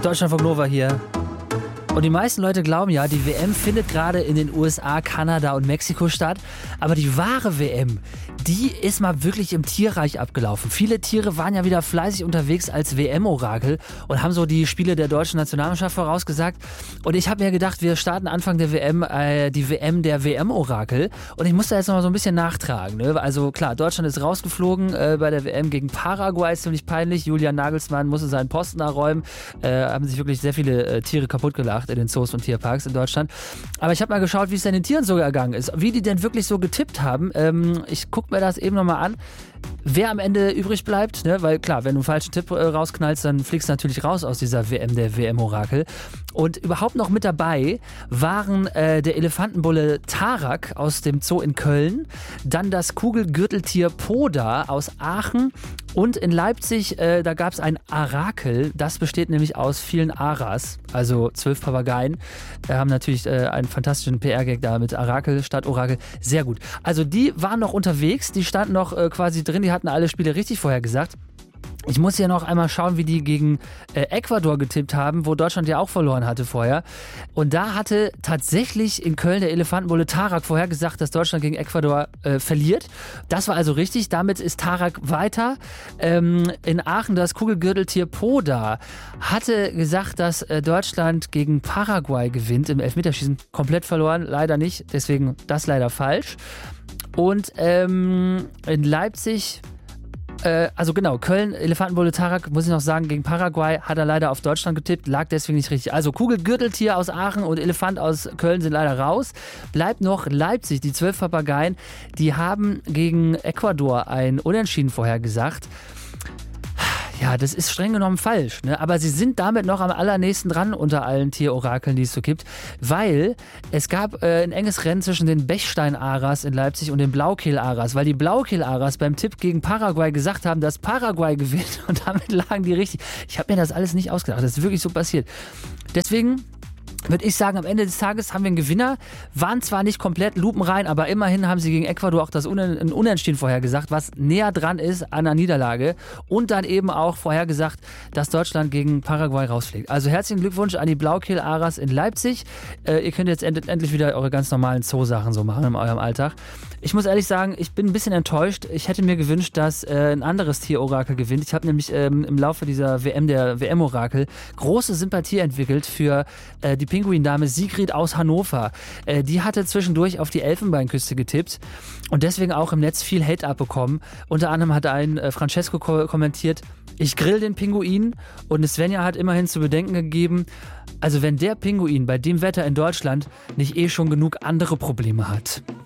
Deutschlandfunk Nova hier. Und die meisten Leute glauben ja, die WM findet gerade in den USA, Kanada und Mexiko statt. Aber die wahre WM, die ist mal wirklich im Tierreich abgelaufen. Viele Tiere waren ja wieder fleißig unterwegs als WM-Orakel und haben so die Spiele der deutschen Nationalmannschaft vorausgesagt. Und ich habe mir gedacht, wir starten Anfang der WM, die WM der WM-Orakel. Und ich muss da jetzt noch mal so ein bisschen nachtragen. Ne? Also klar, Deutschland ist rausgeflogen bei der WM gegen Paraguay, ist ziemlich peinlich. Julian Nagelsmann musste seinen Posten erräumen. Haben sich wirklich sehr viele Tiere kaputt gelacht in den Zoos und Tierparks in Deutschland. Aber ich habe mal geschaut, wie es denn den Tieren so ergangen ist. Wie die denn wirklich so getippt haben. Ich gucke mir das eben nochmal an. Wer am Ende übrig bleibt, ne? Weil klar, wenn du einen falschen Tipp rausknallst, dann fliegst du natürlich raus aus dieser WM, der WM-Orakel. Und überhaupt noch mit dabei waren der Elefantenbulle Tarak aus dem Zoo in Köln, dann das Kugelgürteltier Poda aus Aachen und in Leipzig, da gab es ein Arakel, das besteht nämlich aus vielen Aras, also 12 Papageien, haben natürlich einen fantastischen PR-Gag da mit Arakel statt Orakel, sehr gut. Also die waren noch unterwegs, die standen noch quasi drin, die hatten alle Spiele richtig vorhergesagt. Ich muss hier noch einmal schauen, wie die gegen Ecuador getippt haben, wo Deutschland ja auch verloren hatte vorher. Und da hatte tatsächlich in Köln der Elefantenbulle Tarak vorhergesagt, dass Deutschland gegen Ecuador verliert. Das war also richtig. Damit ist Tarak weiter. In Aachen das Kugelgürteltier Poda hatte gesagt, dass Deutschland gegen Paraguay gewinnt im Elfmeterschießen. Komplett verloren, leider nicht. Deswegen das leider falsch. Und in Leipzig... Also genau, Köln, Elefantenbulle Tarak, muss ich noch sagen, gegen Paraguay hat er leider auf Deutschland getippt, lag deswegen nicht richtig. Also Kugelgürteltier aus Aachen und Elefant aus Köln sind leider raus. Bleibt noch Leipzig, die 12 Papageien, die haben gegen Ecuador ein Unentschieden vorhergesagt. Ja, das ist streng genommen falsch, ne? Aber sie sind damit noch am allernächsten dran unter allen Tierorakeln, die es so gibt, weil es gab ein enges Rennen zwischen den Bechstein-Aras in Leipzig und den Blaukehl-Aras, weil die Blaukehl-Aras beim Tipp gegen Paraguay gesagt haben, dass Paraguay gewinnt und damit lagen die richtig. Ich habe mir das alles nicht ausgedacht, das ist wirklich so passiert. Deswegen würde ich sagen, am Ende des Tages haben wir einen Gewinner, waren zwar nicht komplett lupenrein, aber immerhin haben sie gegen Ecuador auch das Unentschieden vorhergesagt, was näher dran ist an der Niederlage und dann eben auch vorhergesagt, dass Deutschland gegen Paraguay rausfliegt. Also herzlichen Glückwunsch an die Blaukehl-Aras in Leipzig. Ihr könnt jetzt endlich wieder eure ganz normalen Zoo-Sachen so machen in eurem Alltag. Ich muss ehrlich sagen, ich bin ein bisschen enttäuscht. Ich hätte mir gewünscht, dass ein anderes Tierorakel gewinnt. Ich habe nämlich im Laufe dieser WM, der WM-Orakel, große Sympathie entwickelt für die Pinguindame Sigrid aus Hannover. Die hatte zwischendurch auf die Elfenbeinküste getippt und deswegen auch im Netz viel Hate abbekommen. Unter anderem hat ein Francesco kommentiert, ich grill den Pinguin, und Svenja hat immerhin zu bedenken gegeben, also wenn der Pinguin bei dem Wetter in Deutschland nicht schon genug andere Probleme hat.